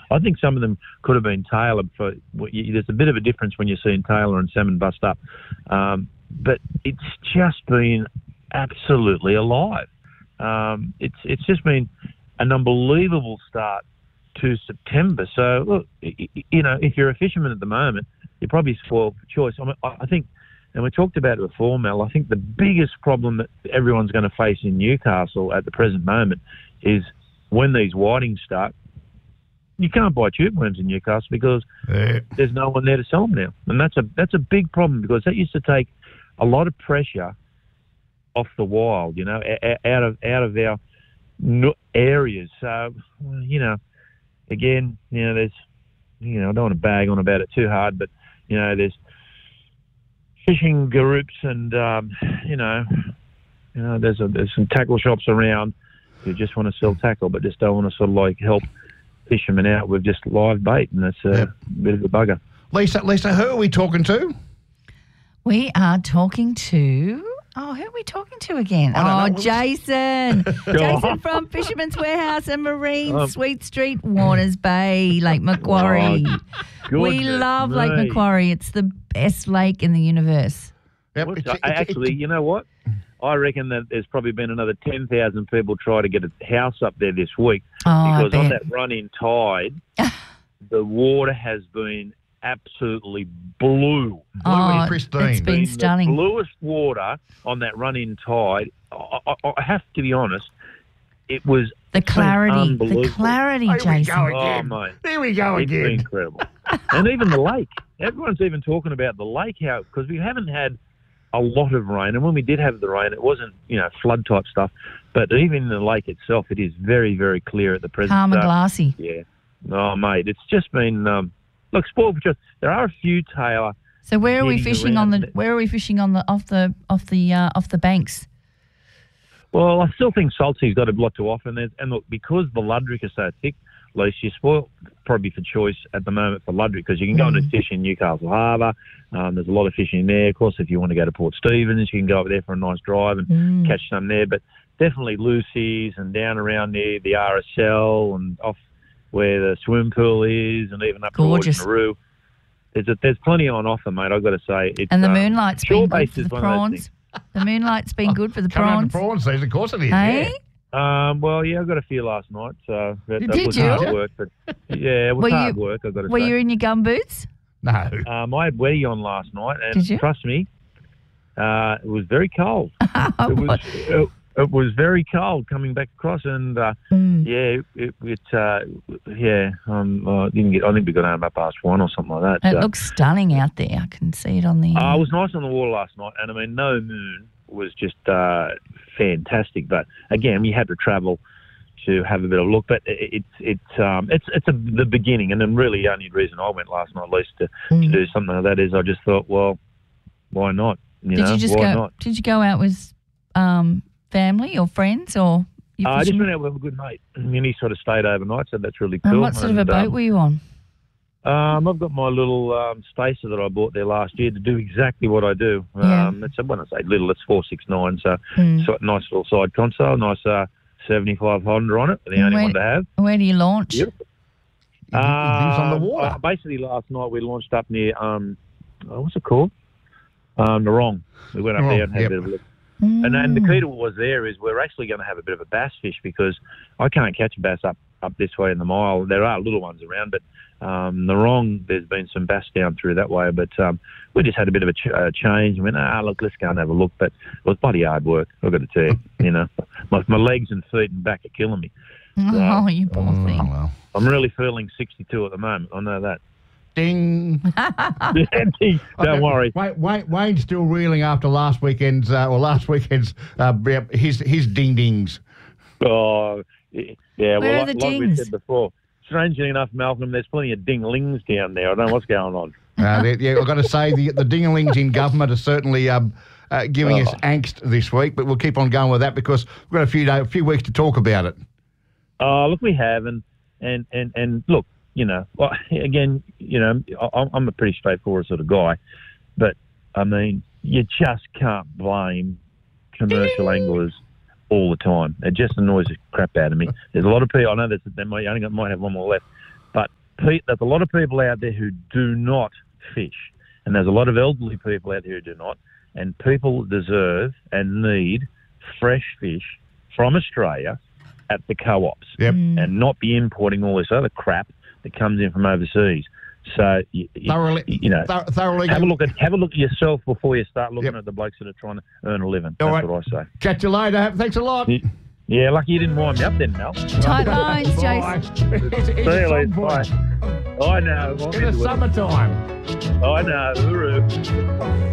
I think some of them could have been tailored for. There's a bit of a difference when you're seeing tailor and salmon bust up, but it's just been absolutely alive. It's just been an unbelievable start to September. So look, if you're a fisherman at the moment, you're probably spoiled for choice. I think. And we talked about it before, Mel. I think the biggest problem that everyone's going to face in Newcastle at the present moment is when these whitings start, you can't buy tube worms in Newcastle because there's no one there to sell them now. And that's a big problem because that used to take a lot of pressure off the wild, out of our areas. So, again, there's, I don't want to bag on about it too hard, but, there's fishing groups and, there's some tackle shops around who just want to sell tackle but just don't want to sort of like help fishermen out with just live bait, and that's a bit of a bugger. Lisa, who are we talking to? We are talking to... Oh, who are we talking to again? Jason. Jason from Fisherman's Warehouse and Marine, Sweet Street, Warners Bay, Lake Macquarie. We love Lake Macquarie. It's the best lake in the universe. Yep. Actually, you know what? I reckon that there's probably been another 10,000 people try to get a house up there this week because on that run-in tide, the water has been absolutely blue. And pristine. It's been stunning. The bluest water on that run-in tide. I have to be honest, it was the clarity, Jason. Jason. Mate, there we go again. It's been incredible. And even the lake. Everyone's even talking about the lake, because we haven't had a lot of rain, and when we did have the rain, it wasn't flood type stuff. But even in the lake itself, it is very, very clear at the present. Calm and glassy. Yeah. Oh, mate, it's just been. Look, spoiled for choice. There are a few tailor. So where are we fishing off the banks? Well, I still think Saltsy's got a lot to offer, and look, because the Ludrick is so thick, Lisa, you're spoiled probably for choice at the moment for Ludrick because you can go and fish in Newcastle Harbour. There's a lot of fishing there. Of course, if you want to go to Port Stephens, you can go over there for a nice drive and catch some there. But definitely Lucy's and down around near the RSL and off where the swimming pool is, and even up towards Nauru. There's plenty on offer, mate, I've got to say. And the moonlight's been good for the prawns. The moonlight's been good for the prawns. Coming up to prawn season, of course it is. Hey? Well, yeah, I got a few last night, so that was you? hard work. But yeah, it was hard work, I've got to say. Were you in your gumboots? No. I had Weddy on last night, and trust me, it was very cold. It was very cold coming back across, and I didn't get. I think we got home about past 1 or something like that. It looks stunning out there. I can see it on the. It was nice on the water last night, and I mean, no moon was just fantastic. But again, we had to travel to have a bit of a look. But it's the beginning, and then really the only reason I went last night, at least to do something like that, is I just thought, well, why not? Why not? Did you go out with family or friends, or? I just went out with a good mate, and he sort of stayed overnight, so that's really cool. And what sort of a boat were you on? I've got my little Spacer that I bought there last year to do exactly what I do. It's when I say little, it's 469, so nice little side console, nice 75 Honda on it, the only one to have. Where do you launch? Yep. It lives on the water. Basically, last night we launched up near what's it called? Narong. We went up there and had a bit of a look. And the key to what was there is we're actually going to have a bit of a bass fish because I can't catch a bass up this way in the mile. There are little ones around, but Narong, there's been some bass down through that way. But we just had a bit of a change. We went, look, let's go and have a look. But it was bloody hard work, I've got to tell you. My legs and feet and back are killing me. Oh, you poor thing. Well. I'm really feeling 62 at the moment. I know that. Ding. Don't worry. Wayne's still reeling after last weekend's his ding-dings. Oh, yeah. Where are the like dings? we said before, strangely enough, Malcolm, there's plenty of ding-lings down there. I don't know what's going on. I've got to say the ding-a-lings in government are certainly giving us angst this week, but we'll keep on going with that because we've got a few weeks to talk about it. Look, we have, and look, well, again, I'm a pretty straightforward sort of guy, but I mean, you just can't blame commercial anglers all the time. It just annoys the crap out of me. There's a lot of people. I know that they might have one more left, but there's a lot of people out there who do not fish, and there's a lot of elderly people out there who do not, and people deserve and need fresh fish from Australia at the co-ops, and not be importing all this other crap that comes in from overseas. So thoroughly have a look at yourself before you start looking at the blokes that are trying to earn a living. That's what I say. Catch you later. Thanks a lot. Yeah, lucky you didn't wind me up then, Mel. Tight lines, Jason. See you later. Bye. I know. In the summertime. I know. Hooroo.